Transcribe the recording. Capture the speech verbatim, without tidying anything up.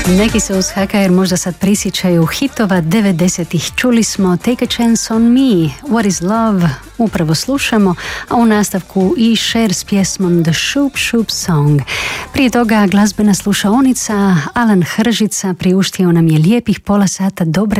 Neki se ushaka jer možda sad prisjećaju hitova devedesetih. Čuli smo Take a Chance on Me, What is Love, upravo slušamo, a u nastavku i Cher s pjesmom The Shoop Shoop Song. Prije toga glazbena slušaonica, Alan Hržica priuštio nam je lijepih pola sata dobre